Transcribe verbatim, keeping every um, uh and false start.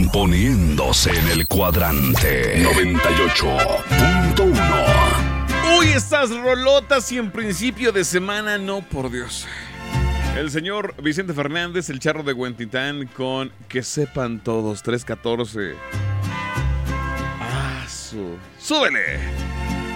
poniéndose en el cuadrante noventa y ocho punto uno. Uy, estas rolotas y en principio de semana, no, por Dios. El señor Vicente Fernández, el charro de Huentitán, con Que Sepan Todos, tres catorce. Ah, su... ¡Súbele!